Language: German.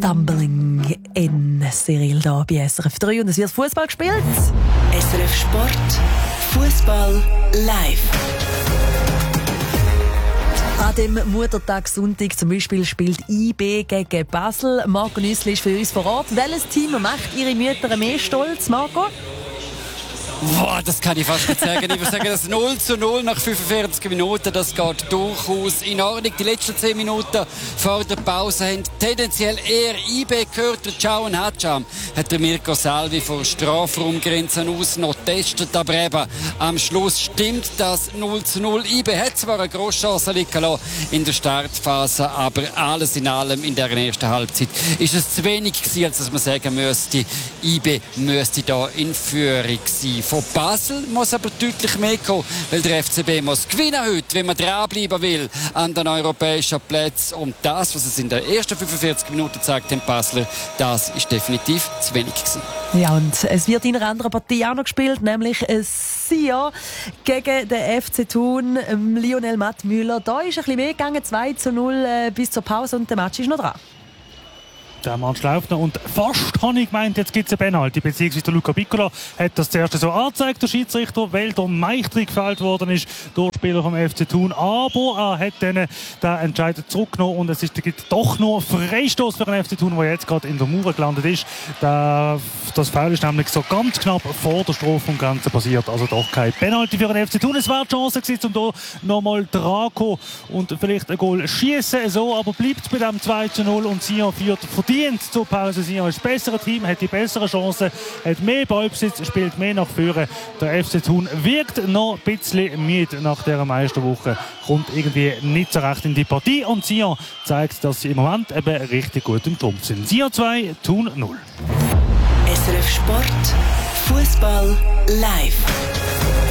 Stumbling in Cyril da bei SRF 3 und es wird Fußball gespielt. SRF Sport, Fußball live. An dem Muttertagssonntag zum Beispiel spielt IB gegen Basel. Marco Nüssli ist für uns vor Ort. Welches Team macht Ihre Mütter mehr stolz, Marco? Boah, das kann ich fast nicht sagen. Ich würde sagen, das 0:0 nach 45 Minuten, das geht durchaus in Ordnung. Die letzten 10 Minuten vor der Pause haben tendenziell eher IB gehört. Der Caoun Hatscham hat der Mirko Salvi vor Strafraumgrenzen aus noch getestet. Aber eben, am Schluss stimmt das 0:0. IB hat zwar eine grosse Chance liegen lassen in der Startphase, aber alles in allem in der ersten Halbzeit ist es zu wenig gewesen, als dass man sagen müsste, IB müsste da in Führung sein. Von Basel muss aber deutlich mehr kommen, weil der FCB muss gewinnen heute, wenn man dranbleiben will an den europäischen Plätzen. Und das, was es in den ersten 45 Minuten gezeigt haben, Basler, das ist definitiv zu wenig gewesen. Ja, und es wird in einer anderen Partie auch noch gespielt, nämlich Sion gegen den FC Thun. Lionel Mattmüller, da ist ein bisschen mehr gegangen, 2:0 bis zur Pause und der Match ist noch dran. Der Match läuft noch und fast habe ich gemeint, jetzt gibt es eine Penalty, beziehungsweise der Luca Piccola hat das zuerst so angezeigt, der Schiedsrichter, weil der Meichtri gefällt worden ist durch die Spieler vom FC Thun, aber er hat dann den Entscheid zurückgenommen und es gibt doch noch Freistoß für den FC Thun, der jetzt gerade in der Mauer gelandet ist. Das Foul ist nämlich so ganz knapp vor der Strafraumgrenze passiert, also doch kein Penalty für den FC Thun. Es war die Chance gewesen, um da nochmal dran zu kommen und vielleicht ein Goal schießen, so, aber bleibt es bei dem 2:0 und Sion führt verdient zur Pause. Sion ist das bessere Team, hat die bessere Chance, hat mehr Ballbesitz, spielt mehr nach vorne. Der FC Thun wirkt noch ein bisschen müde nach dieser Meisterwoche, kommt irgendwie nicht so recht in die Partie und Sion zeigt, dass sie im Moment eben richtig gut im Trumpf sind. Sion 2, Thun 0. SRF Sport, Fußball live.